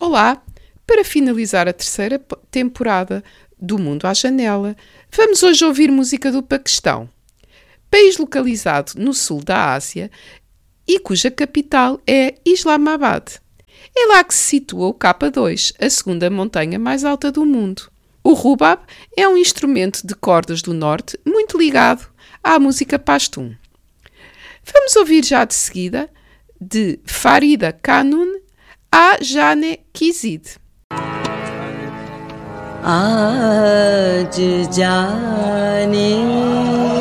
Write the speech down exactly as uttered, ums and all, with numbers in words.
Olá! Para finalizar a terceira temporada do Mundo à Janela, vamos hoje ouvir música do Paquistão, país localizado no sul da Ásia e cuja capital é Islamabad. É lá que se situa o K dois, a segunda montanha mais alta do mundo. O rubab é um instrumento de cordas do norte muito ligado à música pashtun. Vamos ouvir já de seguida de Farida Kanun a Jane Kizid. आज जाने